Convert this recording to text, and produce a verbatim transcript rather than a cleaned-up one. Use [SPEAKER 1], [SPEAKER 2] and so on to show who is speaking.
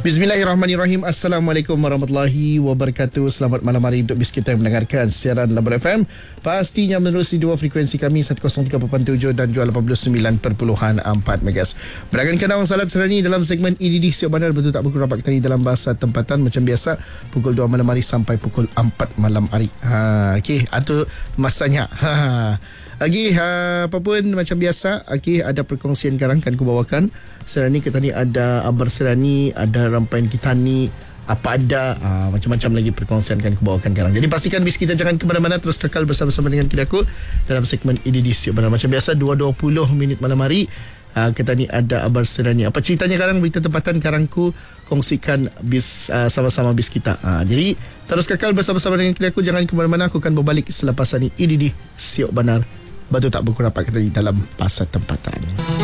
[SPEAKER 1] Bismillahirrahmanirrahim. Assalamualaikum warahmatullahi wabarakatuh. Selamat malam hari untuk bis kita yang mendengarkan siaran Labur F M. Pastinya menerusi dua frekuensi kami seratus tiga perpuluhan tujuh dan juga lapan puluh sembilan perpuluhan empat megahertz. Berangkat ke Awang Salat Serani dalam segmen I D D Siok Bandar betul tak pukul rapat kita ni dalam bahasa tempatan macam biasa pukul dua malam hari sampai pukul empat malam hari. Ha, okey, itu masanya. Ha. Okey, ha, apa pun macam biasa, okey, ada perkongsian karang kan aku bawakan. Serani kita ni ada Abar Serani, ada Rampain kita ni apa ada, ha, macam-macam lagi perkongsian kan aku bawakan karang. Jadi pastikan bis kita jangan ke mana-mana, terus kekal bersama-sama dengan kita aku dalam segmen I D D Siok Bandar. Macam biasa dua dua puluh minit malam hari. Uh, kita ni ada Abar Serani. Apa ceritanya karang, berita tempatan karangku kongsikan bis uh, sama-sama bis kita. Uh, jadi terus kekal bersama-sama dengan kita aku, jangan ke mana-mana. Aku akan berbalik selepas ini I D D Siok Bandar. Batu tak berkurang rapat kita di dalam pasar tempatan.